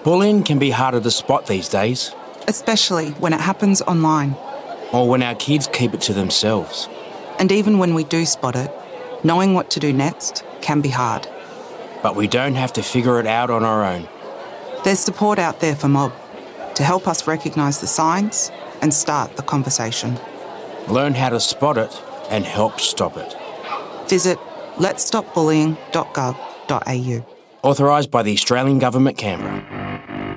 Bullying can be harder to spot these days, especially when it happens online. or when our kids keep it to themselves. And even when we do spot it, knowing what to do next can be hard. But we don't have to figure it out on our own. There's support out there for Mob to help us recognise the signs and start the conversation. Learn how to spot it and help stop it. Visit letsstopbullying.gov.au. Authorised by the Australian Government, Canberra.